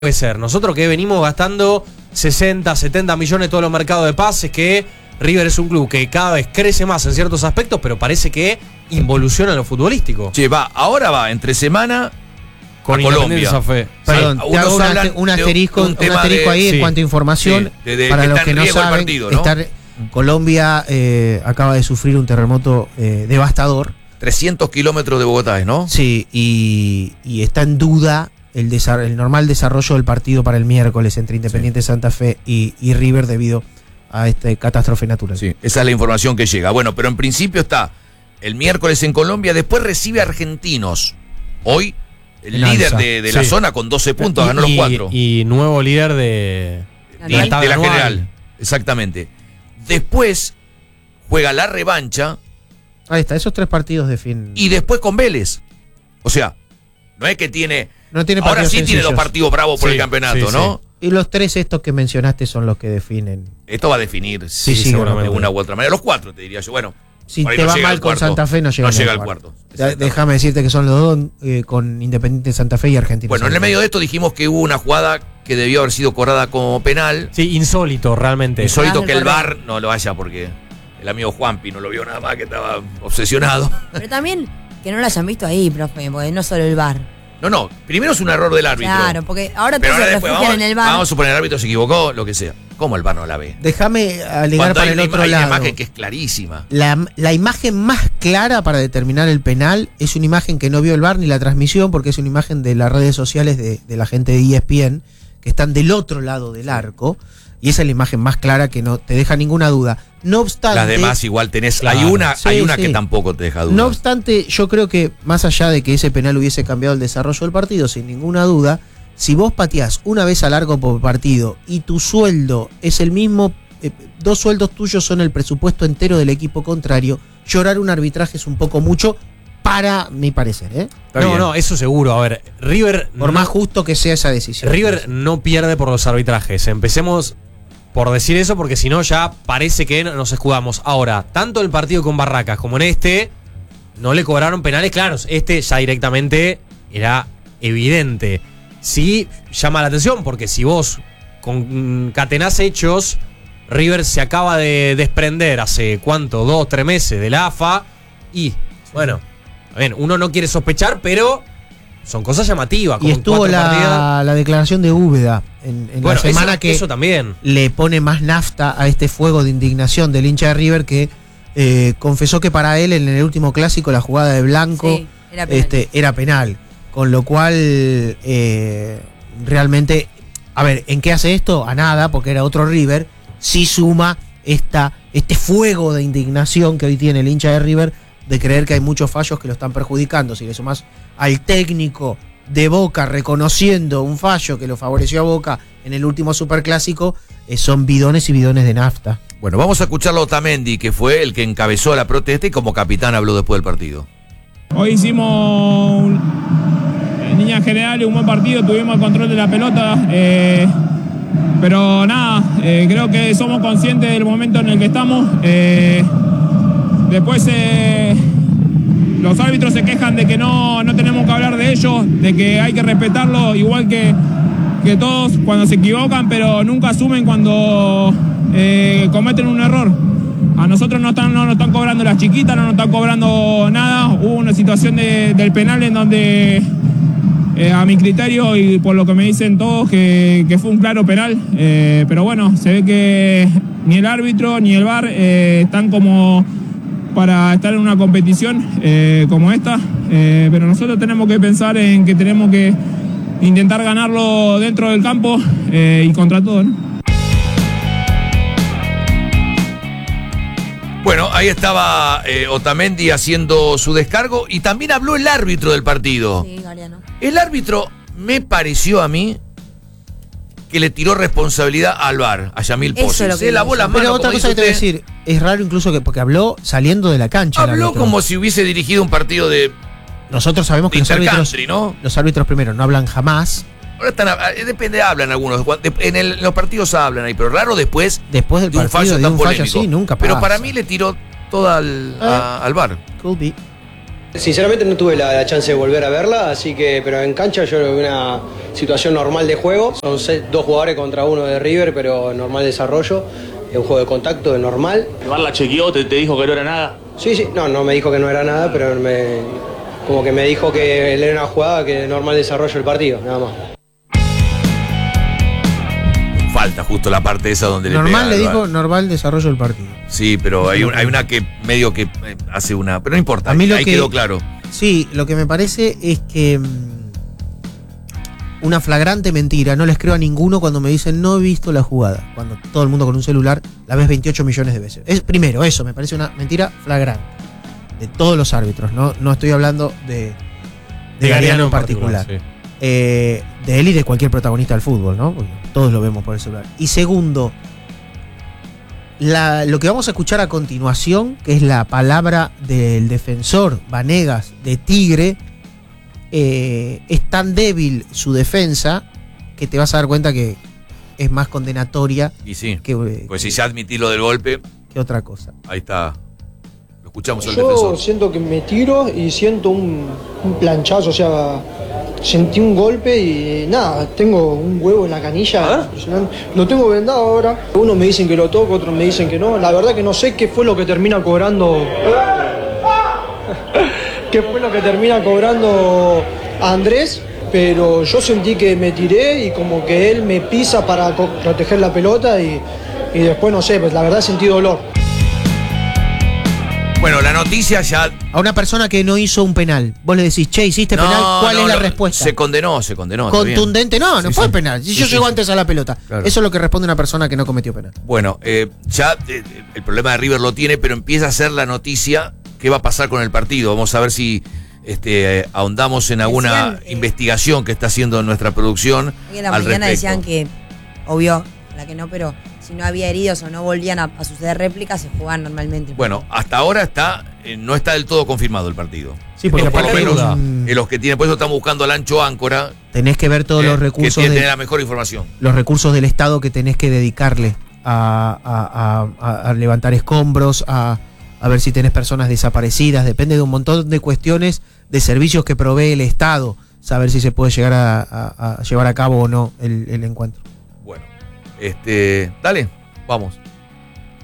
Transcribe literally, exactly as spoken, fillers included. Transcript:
puede ser. Nosotros que venimos gastando sesenta, setenta millones todos los mercados de pases, que River es un club que cada vez crece más en ciertos aspectos, pero parece que involuciona en lo futbolístico. Sí, va, ahora va entre semana con a Colombia. Fe. Perdón, sí, te hago un, hablan un asterisco, un un asterisco de, ahí sí, en cuanto a información. Sí, de, de, para que los está que en no riesgo el saben, partido, ¿no? estar, Colombia eh, acaba de sufrir un terremoto eh, devastador. trescientos kilómetros de Bogotá, ¿no? Sí, y, y está en duda el, el normal desarrollo del partido para el miércoles entre Independiente sí. Santa Fe y, y River debido a esta catástrofe natural. Sí, esa es la información que llega. Bueno, pero en principio está el miércoles en Colombia, después recibe a Argentinos. Hoy, el en líder Alza. de, de sí. la zona con doce puntos, y, ganó los y, cuatro. Y nuevo líder de, de, de la, de la general. Exactamente. Después juega la revancha. Ahí está, esos tres partidos de fin. Y después con Vélez. O sea, no es que tiene. No tiene ahora sí sencillos. tiene dos partidos bravos por sí, el campeonato, sí, ¿no? Sí. Y los tres estos que mencionaste son los que definen. Esto va a definir, sí, sí, sí, seguramente, de una u otra manera. Los cuatro, te diría yo. Bueno, si te no va mal con Santa Fe, no llega, no llega al cuarto. cuarto. Déjame decirte que son los dos eh, con Independiente Santa Fe y Argentinos. Bueno, en el medio de esto dijimos que hubo una jugada que debió haber sido cobrada como penal. Sí, insólito, realmente. Insólito que el V A R no lo haya, porque el amigo Juanpi no lo vio nada más, que estaba obsesionado. Pero también que no lo hayan visto ahí, profe, porque no solo el V A R. No, no, primero es un error del árbitro. Claro, porque ahora todos ahora se después, refugian vamos, en el V A R. Vamos a suponer el árbitro se equivocó, lo que sea. ¿Cómo el V A R no la ve? Déjame alegar Cuando para hay el una, otro hay lado. una imagen que es clarísima. La, la imagen más clara para determinar el penal es una imagen que no vio el V A R ni la transmisión, porque es una imagen de las redes sociales de, de la gente de E S P N, que están del otro lado del arco, y esa es la imagen más clara que no te deja ninguna duda. No obstante, las demás igual tenés, claro, hay una, sí, hay una sí. que tampoco te deja duda. No obstante, yo creo que más allá de que ese penal hubiese cambiado el desarrollo del partido, sin ninguna duda, si vos pateás una vez al arco por partido y tu sueldo es el mismo, eh, dos sueldos tuyos son el presupuesto entero del equipo contrario, llorar un arbitraje es un poco mucho para mi parecer, ¿eh? No, bien. no, eso seguro. A ver, River... Por no, más justo que sea esa decisión. River no pierde por los arbitrajes. Empecemos por decir eso, porque si no ya parece que nos escudamos. Ahora, tanto en el partido con Barracas como en este, no le cobraron penales claros. Este ya directamente era evidente. Sí llama la atención, porque si vos concatenás hechos, River se acaba de desprender hace cuánto, dos, tres meses de la A F A, y bueno, bien, uno no quiere sospechar, pero son cosas llamativas. Como y estuvo la, la declaración de Úbeda en, en bueno, la semana eso, que eso también le pone más nafta a este fuego de indignación del hincha de River, que eh, confesó que para él en el último clásico la jugada de Blanco sí, era, penal. Este, era penal, con lo cual eh, realmente, a ver, ¿en qué hace esto? A nada, porque era otro River. Sí suma esta, este fuego de indignación que hoy tiene el hincha de River, de creer que hay muchos fallos que lo están perjudicando. Si le sumás al técnico de Boca reconociendo un fallo que lo favoreció a Boca en el último superclásico, eh, son bidones y bidones de nafta. Bueno, vamos a escucharlo a Otamendi, que fue el que encabezó la protesta y como capitán habló después del partido. Hoy hicimos, un, en líneas generales, un buen partido, tuvimos el control de la pelota, eh, pero nada, eh, creo que somos conscientes del momento en el que estamos. Eh, después eh, los árbitros se quejan de que no, no tenemos que hablar de ellos, de que hay que respetarlo igual que, que todos cuando se equivocan, pero nunca asumen cuando eh, cometen un error. A nosotros no, están, no nos están cobrando las chiquitas, no nos están cobrando nada. Hubo una situación de, del penal en donde, eh, a mi criterio y por lo que me dicen todos, que, que fue un claro penal. Eh, pero bueno, se ve que ni el árbitro ni el V A R eh, están como para estar en una competición eh, como esta. Eh, pero nosotros tenemos que pensar en que tenemos que intentar ganarlo dentro del campo eh, y contra todo, ¿no? Bueno, ahí estaba eh, Otamendi haciendo su descargo y también habló el árbitro del partido. Sí, Galeano. El árbitro me pareció a mí que le tiró responsabilidad al V A R, a Yamil Eso Poses. es lo que Se lavó las manos. Pero otra como cosa que te dice voy a usted. decir, es raro incluso que, porque habló saliendo de la cancha. el Habló árbitro. como si hubiese dirigido un partido de, Nosotros sabemos de que los árbitros, intercountry, ¿no? los árbitros primero no hablan jamás. Ahora están, depende, hablan algunos. En, el, en los partidos hablan ahí, pero raro después, Después del de un partido fallo de tan un fallo polémico. así nunca pasa. Pero para mí le tiró todo al, a- al V A R. Could be. Sinceramente no tuve la, la chance de volver a verla, así que, pero en cancha yo creo que una situación normal de juego. Son seis, dos jugadores contra uno de River, pero normal desarrollo. Es un juego de contacto, es normal. ¿El V A R la chequeó? ¿Te, te dijo que no era nada? Sí, sí, no, no me dijo que no era nada, pero me, como que me dijo que él era una jugada que normal desarrollo del partido, nada más. Falta justo la parte esa donde normal le le pega. dijo normal desarrollo del partido. Sí, pero hay, un, hay una que medio que eh, hace una. Pero no importa, A mí lo ahí que- quedó claro. Sí, lo que me parece es que mm, una flagrante mentira, no les creo a ninguno cuando me dicen no he visto la jugada, cuando todo el mundo con un celular la ves veintiocho millones de veces. Es primero, eso me parece una mentira flagrante de todos los árbitros, no, no estoy hablando de, de Galeano en particular. sí. Eh, de él y de cualquier protagonista del fútbol, ¿no? Porque todos lo vemos por el celular. Y segundo, la- lo que vamos a escuchar a continuación, que es la palabra del defensor Vanegas de Tigre, eh, es tan débil su defensa que te vas a dar cuenta que es más condenatoria Y sí, que, eh, pues si ya admití lo del golpe, que otra cosa. ahí está. Lo escuchamos al Yo defensor. siento que me tiro y siento un, un planchazo, o sea, sentí un golpe y nada, tengo un huevo en la canilla. Impresionante. Lo tengo vendado ahora. Unos me dicen que lo toco, otros me dicen que no. La verdad que no sé qué fue lo que termina cobrando. qué fue lo que termina cobrando a Andrés. Pero yo sentí que me tiré y como que él me pisa para co- proteger la pelota y, y después no sé, pues la verdad sentí dolor. Bueno, la noticia ya. A una persona que no hizo un penal, vos le decís, che, hiciste No, penal, ¿cuál no, es la lo- respuesta? Se condenó, se condenó. está bien. Contundente, no, no Sí, fue sí. penal. Si Sí, yo sí, llego sí. antes a la pelota. Claro. Eso es lo que responde una persona que no cometió penal. Bueno, eh, ya eh, el problema de River lo tiene, pero empieza a ser la noticia qué va a pasar con el partido. Vamos a ver si este, eh, ahondamos en alguna Decían, eh, investigación que está haciendo nuestra producción. Hoy en la al mañana respecto. decían que, obvio, la que no, pero si no había heridos o no volvían a, a suceder réplicas, se jugaban normalmente. Bueno, hasta ahora está eh, no está del todo confirmado el partido. Sí, porque Esto por lo aparte menos es un- en los que tienen, por eso están buscando al ancho áncora, tenés que ver todos eh, los que recursos tiene de, la mejor información. los recursos del Estado que tenés que dedicarle a, a- a- a levantar escombros, a, a ver si tenés personas desaparecidas, depende de un montón de cuestiones de servicios que provee el Estado, saber si se puede llegar a, a- a llevar a cabo o no el, el encuentro. Bueno, este, dale, vamos.